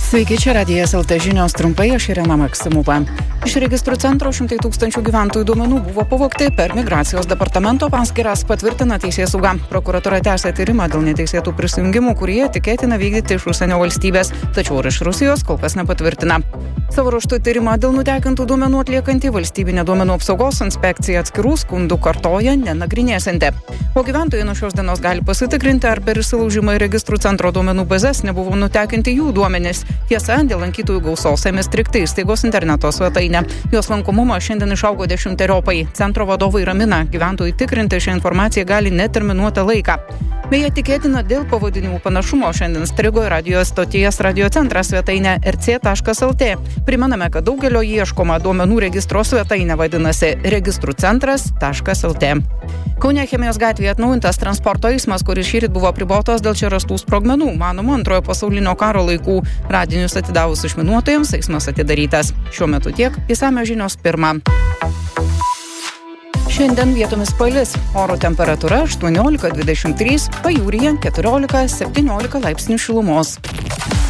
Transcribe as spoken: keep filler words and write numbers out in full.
Sveiki, čia Radijas L T žinios trumpai, aš Irena Maksimova. Iš registrų centro šimtai tūkstančių gyventojų duomenų buvo pavogti, per migracijos departamento paskyras patvirtina teisėsauga. Prokuratūra tęsia tyrimą dėl neteisėtų prisijungimų, kurie tikėtina vykdyti iš užsienio valstybės, tačiau ir iš Rusijos kol kas nepatvirtina. Savo ruožtu tyrimą dėl nutekintų duomenų atliekanti valstybinė duomenų apsaugos inspekcija atskirų skundų kartoja nenagrinėsianti. O gyventojai nuo šios dienos gali pasitikrinti, ar per įsilaužimą į registrų centro duomenų bazes nebuvo nutekinti jų duomenys. Tiesa, dėl lankytojų gausos ėmė strigti įstaigos interneto svetainę. Jos lankomumas šiandien išaugo dešimteriopai. Centro vadovai ramina, gyventojai tikrinti šią informaciją gali neterminuotą laiką. Beje, tikėtina dėl pavadinimų panašumo šiandien strigo ir radio stoties radio centras svetainė r c taškas l t. Primename, kad daugelio ieškoma duomenų registro svetainė vadinasi registrų centras taškas l t. Kaune Chemijos gatvėje atnaujintas transporto eismas, kuris šįryt buvo apribotas dėl čia rastų sprogmenų. Manoma, antrojo pasaulinio karo laikų. Radinius atidavus išminuotojams eismas atidarytas. Šiuo metu tiek, išsamios žinios pirmą. Šiandien vietomis palis, oro temperatūra aštuoniolika dvidešimt trys, pajūryje keturiolika septyniolika laipsnių šilumos.